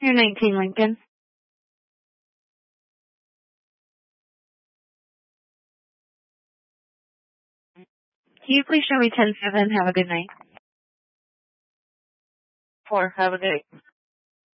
You're 19 Lincoln. Can you please show me 10-7? Have a good night. 4. Have a good night.